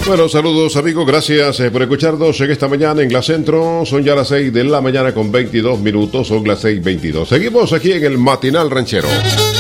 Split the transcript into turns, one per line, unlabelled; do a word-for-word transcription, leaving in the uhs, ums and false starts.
Bueno, saludos amigos, gracias eh, por escucharnos en esta mañana en la Centro. Son ya las seis de la mañana con veintidós minutos, son las seis veintidós. Seguimos aquí en el Matinal Ranchero.